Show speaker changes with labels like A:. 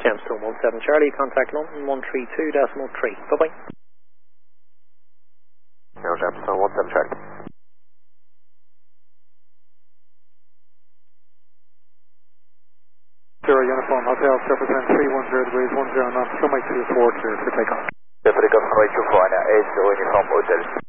A: Gemstone 17 Charlie, contact London 132.3. Bye-bye.
B: No, Gemstone 17 Charlie.
C: Zero Uniform Hotel, surface wind 310 degrees, 10 knots, runway 24 clear for takeoff.
B: For takeoff, runway 24, now 8 Uniform Hotel.